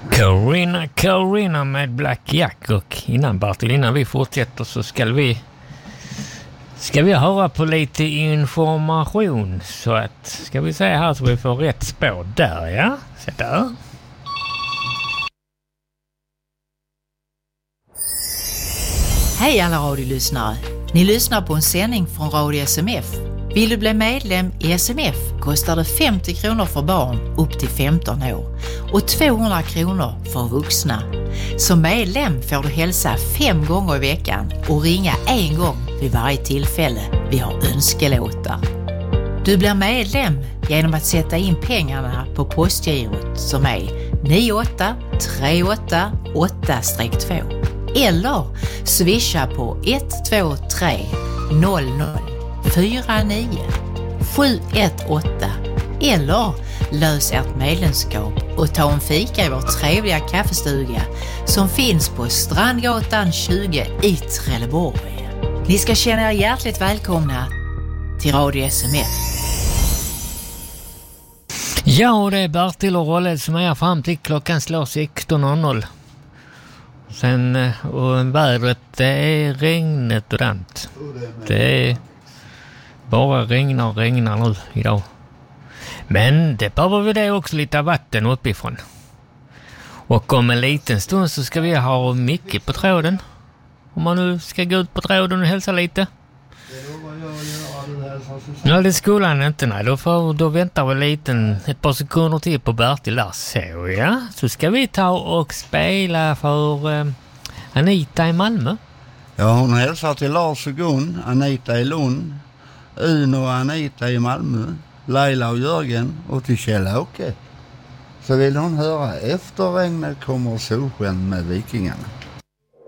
Carina med Black Jack. Och innan vi fortsätter så ska vi höra på lite information. Så att, ska vi säga här så vi får rätt spår där, ja? Så där. Hej alla radiolyssnare. Ni lyssnar på en sändning från Radio SMF. Vill du bli medlem i SMF kostar det 50 kronor för barn upp till 15 år och 200 kronor för vuxna. Som medlem får du hälsa 5 gånger i veckan och ringa 1 gång vid varje tillfälle vi har önskelåtar. Du blir medlem genom att sätta in pengarna på postgirot som är 98388-2 eller swisha på 123 00 49 718 eller lös ert medlemskap och ta en fika i vår trevliga kaffestuga som finns på Strandgatan 20 i Trelleborg. Ni ska känna er hjärtligt välkomna till Radio SMF. Ja, och det är Bertil och Rolle som är fram till klockan slår 16.00. Sen, och vädret, det är regnet och dant. Det är bara regnar nu idag. Men det behöver vi det också lite vatten uppifrån. Och om en liten stund så ska vi ha Micke på tråden. Om man nu ska gå ut på tråden och hälsa lite. Ja, det skulle han inte. Nej, då väntar vi ett par sekunder till på Bertil där. Så ja, så ska vi ta och spela för Anita i Malmö. Ja, hon hälsar till Lars och Gun, Anita i Lund, Uno och Anita i Malmö, Laila och Jörgen och till Kjell-Åke. Så vill hon höra Efter regnet kommer solsken med Vikingarna.